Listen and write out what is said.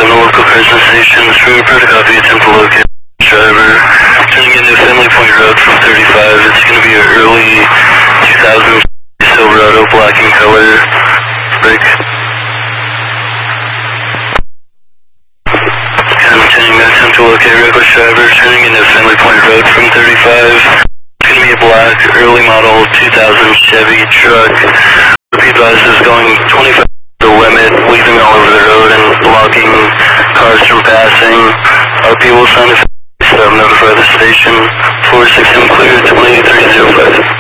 7 local Carson Station. This road report, copy, attempt to locate driver. Turning into Family Point Road from 35. It's going to be an early 2000 Silverado, black in color. Break. Maintaining no attempt to locate reckless driver. Turning into Family Point Road from 35. It's going to be a black, early model 2000 Chevy truck. Repeat advice is going 25 the limit, weaving all over the road and blocking cars from passing. RP will sign if notify the station. 46 clear to 2305.